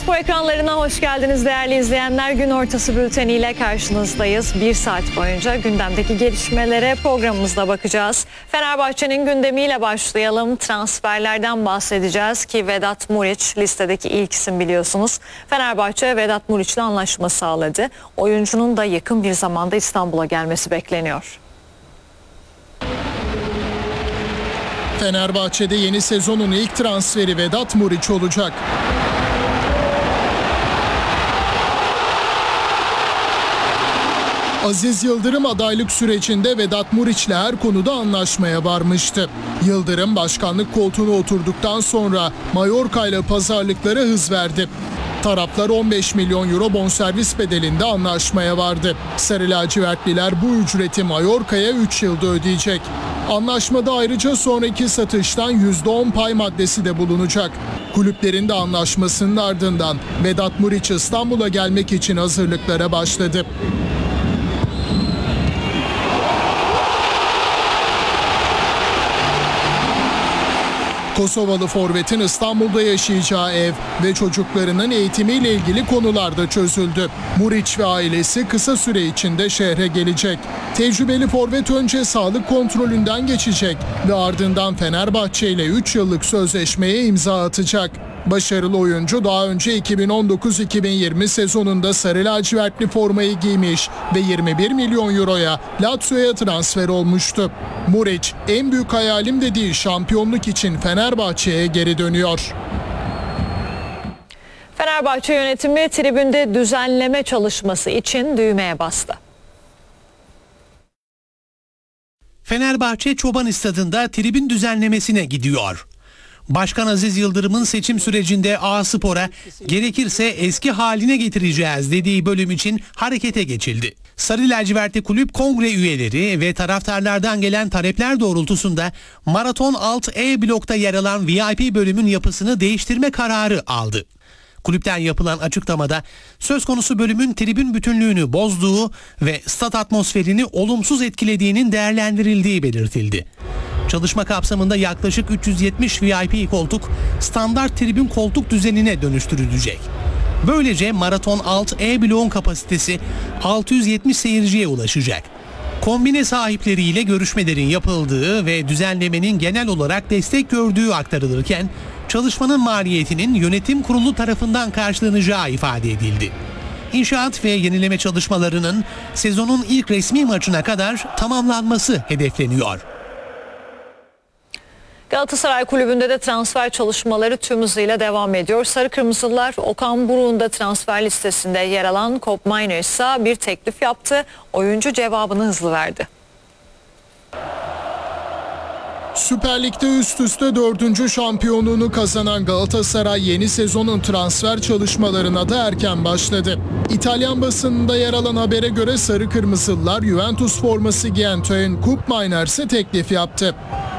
Spor ekranlarına hoş geldiniz değerli izleyenler. Gün ortası bülteniyle karşınızdayız. Bir saat boyunca gündemdeki gelişmelere programımızda bakacağız. Fenerbahçe'nin gündemiyle başlayalım. Transferlerden bahsedeceğiz ki Vedat Muriç listedeki ilk isim biliyorsunuz. Fenerbahçe Vedat Muriç'le anlaşma sağladı. Oyuncunun da yakın bir zamanda İstanbul'a gelmesi bekleniyor. Fenerbahçe'de yeni sezonun ilk transferi Vedat Muriç olacak. Aziz Yıldırım adaylık sürecinde Vedat Muriç'le her konuda anlaşmaya varmıştı. Yıldırım başkanlık koltuğuna oturduktan sonra Mallorca ile pazarlıklara hız verdi. Taraflar 15 milyon euro bonservis bedelinde anlaşmaya vardı. Sarı lacivertliler bu ücreti Mallorca'ya 3 yılda ödeyecek. Anlaşmada ayrıca sonraki satıştan %10 pay maddesi de bulunacak. Kulüplerin de anlaşmasının ardından Vedat Muriç İstanbul'a gelmek için hazırlıklara başladı. Kosovalı forvetin İstanbul'da yaşayacağı ev ve çocuklarının eğitimiyle ilgili konular da çözüldü. Muriç ve ailesi kısa süre içinde şehre gelecek. Tecrübeli forvet önce sağlık kontrolünden geçecek ve ardından Fenerbahçe ile 3 yıllık sözleşmeye imza atacak. Başarılı oyuncu daha önce 2019-2020 sezonunda sarı lacivertli formayı giymiş ve 21 milyon euroya Lazio'ya transfer olmuştu. Muriç en büyük hayalim dediği şampiyonluk için Fenerbahçe'ye geri dönüyor. Fenerbahçe yönetimi tribünde düzenleme çalışması için düğmeye bastı. Fenerbahçe Çoban Stadı'nda tribün düzenlemesine gidiyor. Başkan Aziz Yıldırım'ın seçim sürecinde A-Spor'a gerekirse eski haline getireceğiz dediği bölüm için harekete geçildi. Sarı lacivertli kulüp kongre üyeleri ve taraftarlardan gelen talepler doğrultusunda Maraton Alt E blokta yer alan VIP bölümün yapısını değiştirme kararı aldı. Kulüpten yapılan açıklamada söz konusu bölümün tribün bütünlüğünü bozduğu ve stat atmosferini olumsuz etkilediğinin değerlendirildiği belirtildi. Çalışma kapsamında yaklaşık 370 VIP koltuk standart tribün koltuk düzenine dönüştürülecek. Böylece Maraton Alt E bloğun kapasitesi 670 seyirciye ulaşacak. Kombine sahipleriyle görüşmelerin yapıldığı ve düzenlemenin genel olarak destek gördüğü aktarılırken çalışmanın maliyetinin yönetim kurulu tarafından karşılanacağı ifade edildi. İnşaat ve yenileme çalışmalarının sezonun ilk resmi maçına kadar tamamlanması hedefleniyor. Galatasaray Kulübü'nde de transfer çalışmaları tüm hızıyla devam ediyor. Sarı Kırmızılar Okan Buruk'un da transfer listesinde yer alan Koop Mainers'a bir teklif yaptı. Oyuncu cevabını hızlı verdi. Süper Lig'de üst üste 4. şampiyonluğunu kazanan Galatasaray yeni sezonun transfer çalışmalarına da erken başladı. İtalyan basınında yer alan habere göre Sarı Kırmızılar Juventus forması giyen Teun Koop Mainers'e teklif yaptı.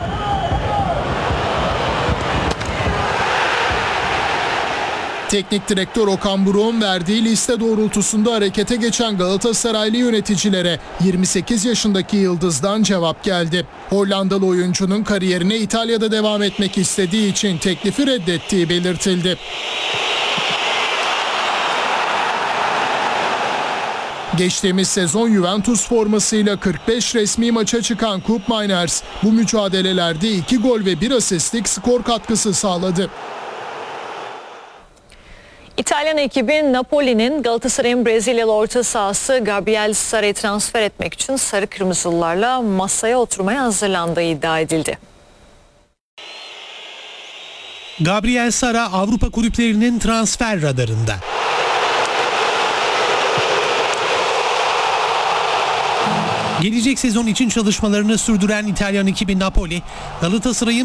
Teknik direktör Okan Buruk'un verdiği liste doğrultusunda harekete geçen Galatasaraylı yöneticilere 28 yaşındaki yıldızdan cevap geldi. Hollandalı oyuncunun kariyerine İtalya'da devam etmek istediği için teklifi reddettiği belirtildi. Geçtiğimiz sezon Juventus formasıyla 45 resmi maça çıkan Koop Mainers bu mücadelelerde 2 gol ve 1 asistlik skor katkısı sağladı. İtalyan ekibi Napoli'nin Galatasaray'ın Brezilyalı orta sahası Gabriel Sara'yı transfer etmek için Sarı Kırmızılılarla masaya oturmaya hazırlandığı iddia edildi. Gabriel Sara Avrupa kulüplerinin transfer radarında. Gelecek sezon için çalışmalarını sürdüren İtalyan ekibi Napoli, Galatasaray'ın